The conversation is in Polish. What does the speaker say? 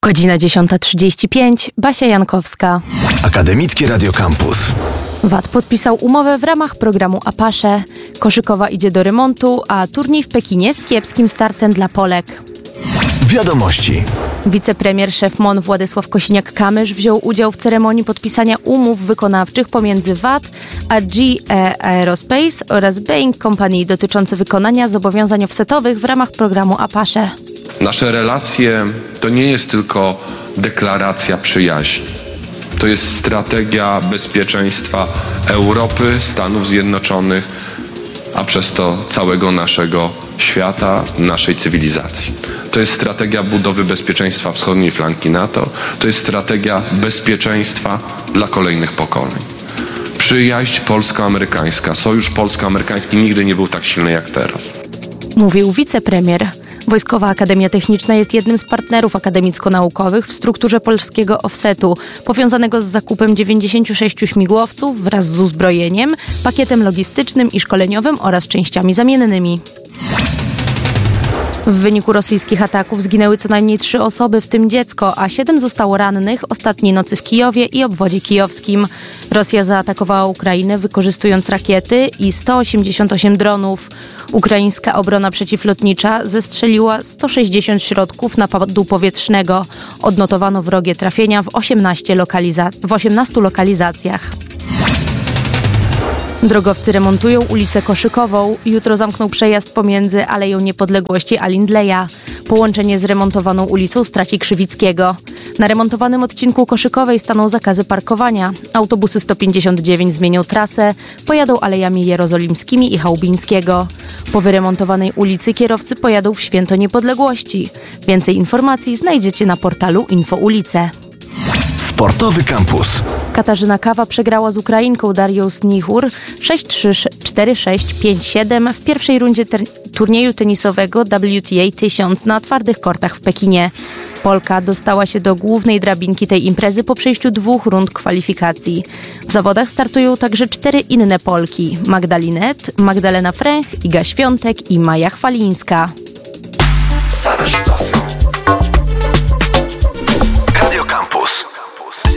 Godzina 10:35. Basia Jankowska. Akademickie Radio Campus. WAT podpisał umowę w ramach programu Apache. Koszykowa idzie do remontu, a turniej w Pekinie z kiepskim startem dla Polek. Wiadomości. Wicepremier szef MON Władysław Kosiniak-Kamysz wziął udział w ceremonii podpisania umów wykonawczych pomiędzy WAT a GE Aerospace oraz Boeing Company dotyczące wykonania zobowiązań offsetowych w ramach programu Apache. Nasze relacje to nie jest tylko deklaracja przyjaźni. To jest strategia bezpieczeństwa Europy, Stanów Zjednoczonych, a przez to całego naszego świata, naszej cywilizacji. To jest strategia budowy bezpieczeństwa wschodniej flanki NATO. To jest strategia bezpieczeństwa dla kolejnych pokoleń. Przyjaźń polsko-amerykańska, sojusz polsko-amerykański nigdy nie był tak silny jak teraz. Mówił wicepremier. Wojskowa Akademia Techniczna jest jednym z partnerów akademicko-naukowych w strukturze polskiego offsetu, powiązanego z zakupem 96 śmigłowców wraz z uzbrojeniem, pakietem logistycznym i szkoleniowym oraz częściami zamiennymi. W wyniku rosyjskich ataków zginęły co najmniej 3 osoby, w tym dziecko, a 7 zostało rannych ostatniej nocy w Kijowie i obwodzie kijowskim. Rosja zaatakowała Ukrainę, wykorzystując rakiety i 188 dronów. Ukraińska obrona przeciwlotnicza zestrzeliła 160 środków napadu powietrznego. Odnotowano wrogie trafienia w 18 lokalizacjach. Drogowcy remontują ulicę Koszykową. Jutro zamkną przejazd pomiędzy Aleją Niepodległości a Lindleya. Połączenie z remontowaną ulicą straci Krzywickiego. Na remontowanym odcinku Koszykowej staną zakazy parkowania. Autobusy 159 zmienią trasę, pojadą alejami jerozolimskimi i Chałubińskiego. Po wyremontowanej ulicy kierowcy pojadą w Święto Niepodległości. Więcej informacji znajdziecie na portalu Infoulice. Sportowy Campus. Katarzyna Kawa przegrała z Ukrainką Darią Snichur 6-3, 4-6, 5-7 w pierwszej rundzie turnieju tenisowego WTA 1000 na twardych kortach w Pekinie. Polka dostała się do głównej drabinki tej imprezy po przejściu 2 rund kwalifikacji. W zawodach startują także 4 inne Polki: Magdalinet, Magdalena Fręch, Iga Świątek i Maja Chwalińska. Same sztosy. Radio Campus.